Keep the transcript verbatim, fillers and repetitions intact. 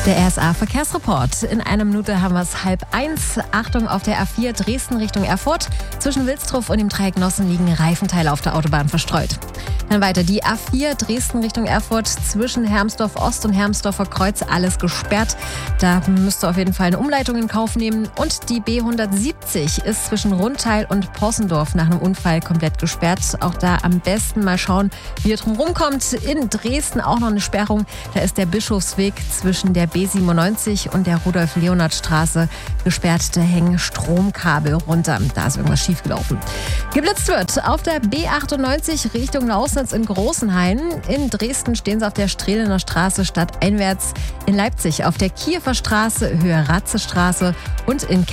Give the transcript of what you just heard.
Der R S A-Verkehrsreport. In einer Minute haben wir es halb eins. Achtung, auf der A vier Dresden Richtung Erfurt. Zwischen Wilsdruff und dem Dreieck Nossen liegen Reifenteile auf der Autobahn verstreut. Dann weiter die A vier Dresden Richtung Erfurt. Zwischen Hermsdorf Ost und Hermsdorfer Kreuz alles gesperrt. Da müsst ihr auf jeden Fall eine Umleitung in Kauf nehmen. Und die B hundertsiebzig ist zwischen Rundteil und Possendorf nach einem Unfall komplett gesperrt. Auch da am besten mal schauen, wie ihr drum rumkommt. In Dresden auch noch eine Sperrung. Da ist der Bischofsweg zwischen der B siebenundneunzig und der Rudolf-Leonhard-Straße gesperrt. Da hängen Stromkabel runter. Da ist irgendwas schiefgelaufen. Geblitzt wird auf der B achtundneunzig Richtung Lausnitz in Großenhain. In Dresden stehen sie auf der Strehlener Straße stadteinwärts. In Leipzig auf der Kiewer Straße, Höhe Ratzestraße und in